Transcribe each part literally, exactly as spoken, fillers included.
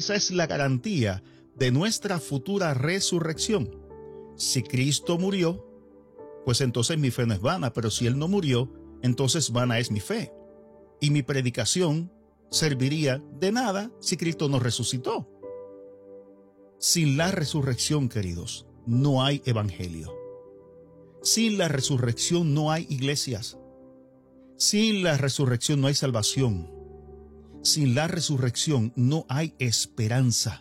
esa es la garantía de nuestra futura resurrección. Si Cristo murió, pues entonces mi fe no es vana, pero si Él no murió, entonces vana es mi fe. Y mi predicación serviría de nada si Cristo no resucitó. Sin la resurrección, queridos, no hay evangelio. Sin la resurrección no hay iglesias. Sin la resurrección no hay salvación. Sin la resurrección no hay esperanza.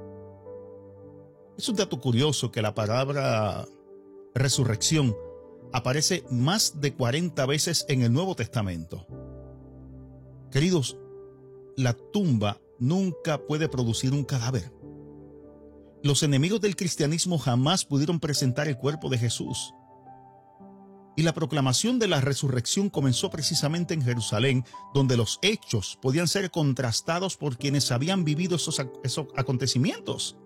Es un dato curioso que la palabra resurrección aparece más de cuarenta veces en el Nuevo Testamento. Queridos, la tumba nunca puede producir un cadáver. Los enemigos del cristianismo jamás pudieron presentar el cuerpo de Jesús. Y la proclamación de la resurrección comenzó precisamente en Jerusalén, donde los hechos podían ser contrastados por quienes habían vivido esos, esos acontecimientos.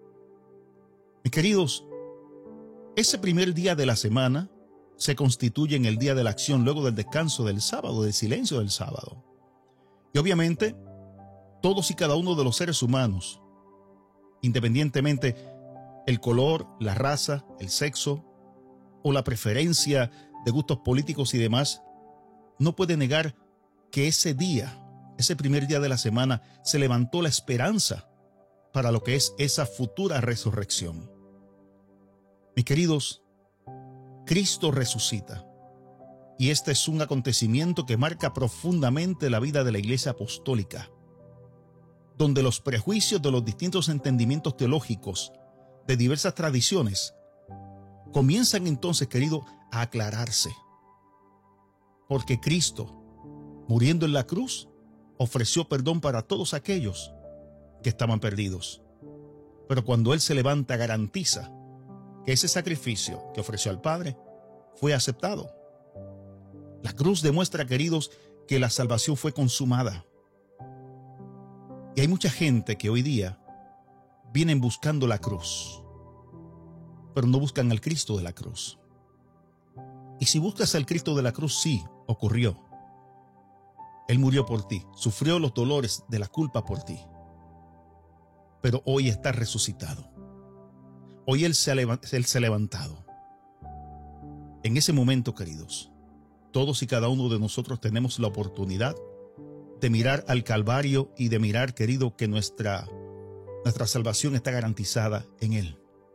Mis queridos, ese primer día de la semana se constituye en el día de la acción luego del descanso del sábado, del silencio del sábado. Y obviamente, todos y cada uno de los seres humanos, independientemente el color, la raza, el sexo o la preferencia de gustos políticos y demás, no puede negar que ese día, ese primer día de la semana, se levantó la esperanza para lo que es esa futura resurrección. Mis queridos, Cristo resucita. Y este es un acontecimiento que marca profundamente la vida de la Iglesia Apostólica, donde los prejuicios de los distintos entendimientos teológicos de diversas tradiciones comienzan entonces, querido, a aclararse. Porque Cristo, muriendo en la cruz, ofreció perdón para todos aquellos que estaban perdidos. Pero cuando Él se levanta, garantiza que ese sacrificio que ofreció al Padre fue aceptado. La cruz demuestra, queridos, que la salvación fue consumada. Y hay mucha gente que hoy día vienen buscando la cruz, pero no buscan al Cristo de la cruz. Y si buscas al Cristo de la cruz, sí, ocurrió. Él murió por ti, sufrió los dolores de la culpa por ti. Pero hoy está resucitado. Hoy Él se ha, él se ha levantado. En ese momento, queridos, todos y cada uno de nosotros tenemos la oportunidad de mirar al Calvario y de mirar, querido, que nuestra, nuestra salvación está garantizada en Él.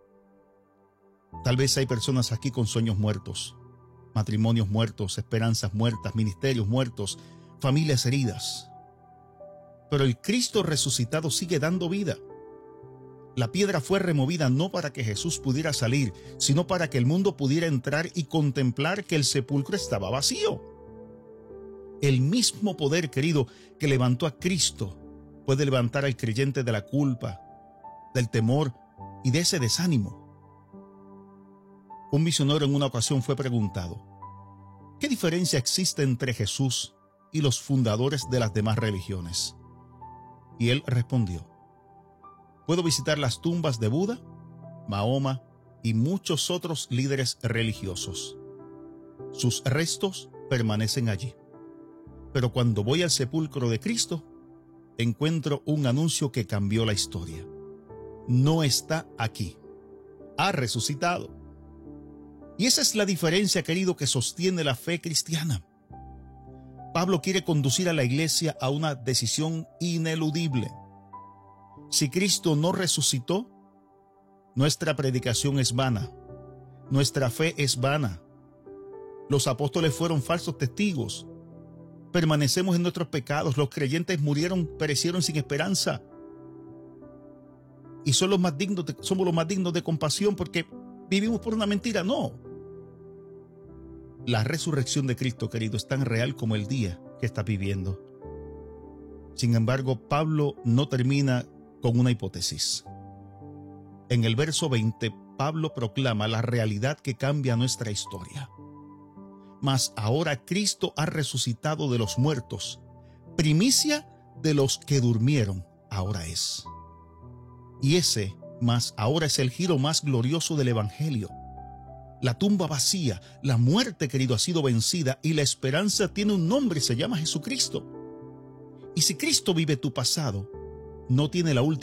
Tal vez hay personas aquí con sueños muertos, matrimonios muertos, esperanzas muertas, ministerios muertos, familias heridas. Pero el Cristo resucitado sigue dando vida. La piedra fue removida no para que Jesús pudiera salir, sino para que el mundo pudiera entrar y contemplar que el sepulcro estaba vacío. El mismo poder, querido, que levantó a Cristo, puede levantar al creyente de la culpa, del temor y de ese desánimo. Un misionero en una ocasión fue preguntado: ¿qué diferencia existe entre Jesús y los fundadores de las demás religiones? Y él respondió: puedo visitar las tumbas de Buda, Mahoma y muchos otros líderes religiosos. Sus restos permanecen allí. Pero cuando voy al sepulcro de Cristo, encuentro un anuncio que cambió la historia. No está aquí. Ha resucitado. Y esa es la diferencia, querido, que sostiene la fe cristiana. Pablo quiere conducir a la iglesia a una decisión ineludible. Si Cristo no resucitó, nuestra predicación es vana. Nuestra fe es vana. Los apóstoles fueron falsos testigos. Permanecemos en nuestros pecados. Los creyentes murieron, perecieron sin esperanza. Y son los más dignos de, somos los más dignos de compasión porque vivimos por una mentira. No. La resurrección de Cristo, querido, es tan real como el día que estás viviendo. Sin embargo, Pablo no termina con una hipótesis. En el verso veinte, Pablo proclama la realidad que cambia nuestra historia. Mas ahora Cristo ha resucitado de los muertos, primicia de los que durmieron, ahora es. Y ese, mas ahora es el giro más glorioso del Evangelio. La tumba vacía, la muerte, querido, ha sido vencida y la esperanza tiene un nombre, se llama Jesucristo. Y si Cristo vive tu pasado, no tiene la última